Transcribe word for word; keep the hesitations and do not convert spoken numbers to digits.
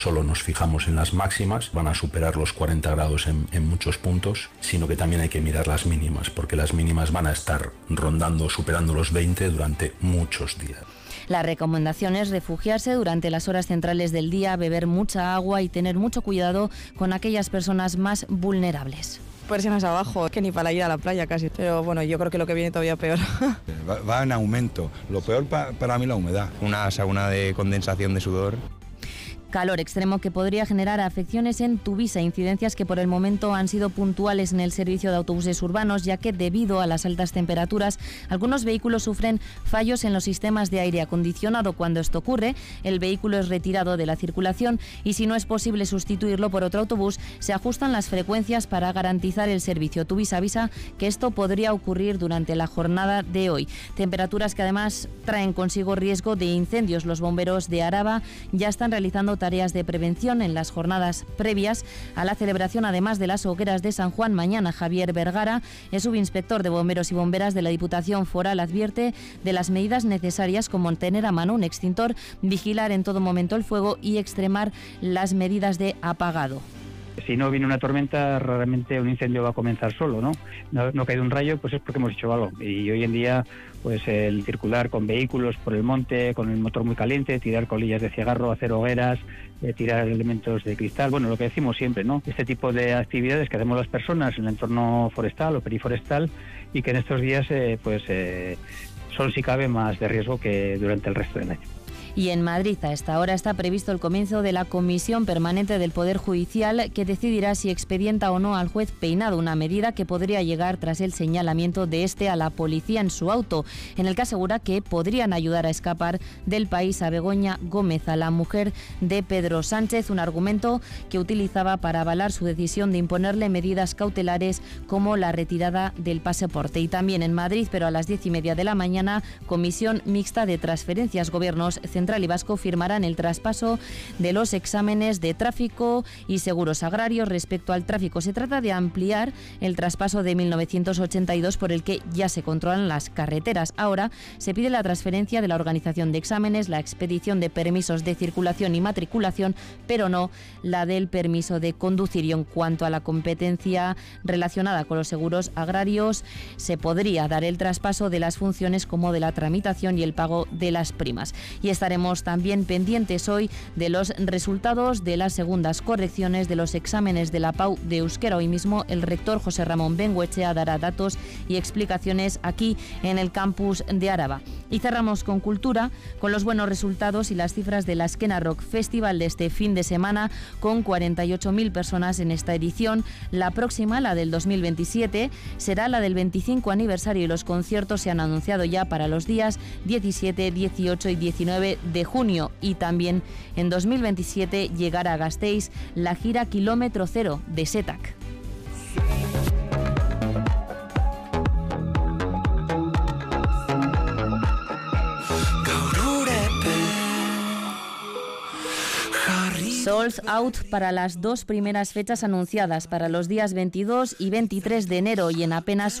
solo nos fijamos en las máximas, van a superar los cuarenta grados en, en muchos puntos, sino que también hay que mirar las mínimas, porque las mínimas van a estar rondando, superando los veinte durante muchos días. La recomendación es refugiarse durante las horas centrales del día, beber mucha agua y tener mucho cuidado con aquellas personas más vulnerables. Persianas abajo, que ni para ir a la playa casi, pero bueno, yo creo que lo que viene todavía peor. Va, va en aumento, lo peor pa, para mí la humedad. Una sauna de condensación de sudor. Calor extremo que podría generar afecciones en Tuvisa, incidencias que por el momento han sido puntuales en el servicio de autobuses urbanos, ya que debido a las altas temperaturas, algunos vehículos sufren fallos en los sistemas de aire acondicionado. Cuando esto ocurre, el vehículo es retirado de la circulación y si no es posible sustituirlo por otro autobús, se ajustan las frecuencias para garantizar el servicio. Tuvisa avisa que esto podría ocurrir durante la jornada de hoy. Temperaturas que además traen consigo riesgo de incendios. Los bomberos de Araba ya están realizando tareas de prevención en las jornadas previas a la celebración, además de las hogueras de San Juan. Mañana, Javier Vergara, es subinspector de bomberos y bomberas de la Diputación Foral, advierte de las medidas necesarias como tener a mano un extintor, vigilar en todo momento el fuego y extremar las medidas de apagado. Si no viene una tormenta, raramente un incendio va a comenzar solo, ¿no? No, no cae un rayo, pues es porque hemos hecho algo. Y hoy en día, pues el circular con vehículos por el monte, con el motor muy caliente, tirar colillas de cigarro, hacer hogueras, eh, tirar elementos de cristal, bueno, lo que decimos siempre, ¿no? Este tipo de actividades que hacemos las personas en el entorno forestal o periforestal y que en estos días, eh, pues, eh, son si cabe más de riesgo que durante el resto del año. Y en Madrid a esta hora está previsto el comienzo de la Comisión Permanente del Poder Judicial, que decidirá si expedienta o no al juez Peinado, una medida que podría llegar tras el señalamiento de este a la policía en su auto, en el que asegura que podrían ayudar a escapar del país a Begoña Gómez, a la mujer de Pedro Sánchez, un argumento que utilizaba para avalar su decisión de imponerle medidas cautelares como la retirada del pasaporte. Y también en Madrid, pero a las diez y media de la mañana, Comisión Mixta de Transferencias, Gobiernos Central y Vasco firmarán el traspaso de los exámenes de tráfico y seguros agrarios. Respecto al tráfico, se trata de ampliar el traspaso de mil novecientos ochenta y dos por el que ya se controlan las carreteras. Ahora se pide la transferencia de la organización de exámenes, la expedición de permisos de circulación y matriculación, pero no la del permiso de conducir. Y en cuanto a la competencia relacionada con los seguros agrarios, se podría dar el traspaso de las funciones como de la tramitación y el pago de las primas. Y estaremos también pendientes hoy de los resultados de las segundas correcciones de los exámenes de la P A U de euskera. Hoy mismo el rector José Ramón Bengoechea dará datos y explicaciones aquí en el campus de Araba. Y cerramos con cultura, con los buenos resultados y las cifras del Azkena Rock Festival de este fin de semana, con cuarenta y ocho mil personas en esta edición. La próxima, la del dos mil veintisiete, será la del veinticinco aniversario y los conciertos se han anunciado ya para los días diecisiete, dieciocho y diecinueve de junio. Y también en dos mil veintisiete llegará a Gasteiz la gira Kilómetro Cero de SETAC. Sold out para las dos primeras fechas anunciadas para los días veintidós y veintitrés de enero y en apenas